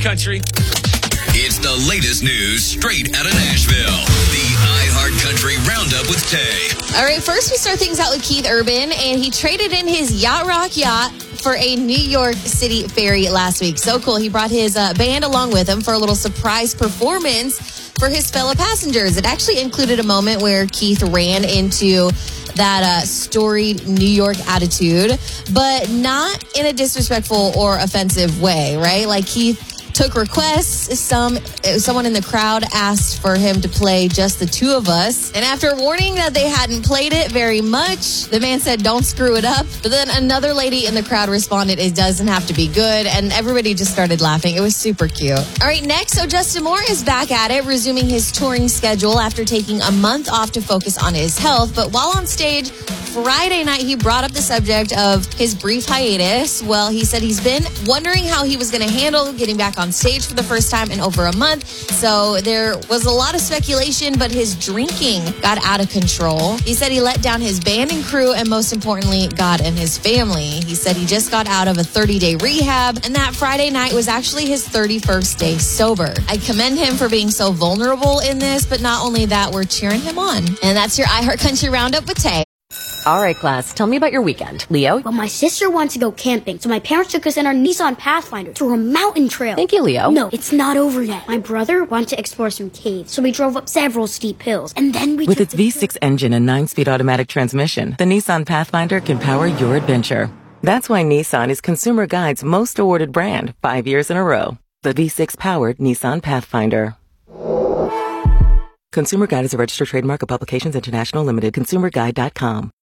Country. It's the latest news straight out of Nashville. The iHeartCountry Roundup with Tay. All right, first we start things out with Keith Urban, and he traded in his Yacht Rock yacht for a New York City ferry last week. So cool. He brought his band along with him for a little surprise performance for his fellow passengers. It actually included a moment where Keith ran into that storied New York attitude, but not in a disrespectful or offensive way, right? Like, Keith took requests. Someone in the crowd asked for him to play Just the Two of Us. And after warning that they hadn't played it very much, the man said, don't screw it up. But then another lady in the crowd responded, it doesn't have to be good. And everybody just started laughing. It was super cute. All right, next, so Justin Moore is back at it, resuming his touring schedule after taking a month off to focus on his health. But while on stage Friday night, he brought up the subject of his brief hiatus. Well, he said he's been wondering how he was going to handle getting back on stage for the first time in over a month. So there was a lot of speculation, but his drinking got out of control. He said he let down his band and crew, and most importantly, God and his family. He said he just got out of a 30-day rehab, and that Friday night was actually his 31st day sober. I commend him for being so vulnerable in this, but not only that, we're cheering him on. And that's your iHeartCountry Roundup with Tay. All right, class, tell me about your weekend. Leo? Well, my sister wanted to go camping, so my parents took us in our Nissan Pathfinder through a mountain trail. Thank you, Leo. No, it's not over yet. My brother wanted to explore some caves, so we drove up several steep hills, and then we With its V6 engine and 9-speed automatic transmission, the Nissan Pathfinder can power your adventure. That's why Nissan is Consumer Guide's most awarded brand 5 years in a row. The V6-powered Nissan Pathfinder. Consumer Guide is a registered trademark of Publications International Limited. ConsumerGuide.com.